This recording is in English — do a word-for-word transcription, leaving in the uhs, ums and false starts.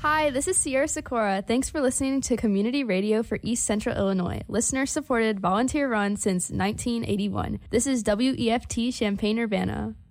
Hi, this is Sierra Sikora. Thanks for listening to Community Radio for East Central Illinois, listener-supported, volunteer-run since nineteen eighty-one. This is W E F T Champaign-Urbana.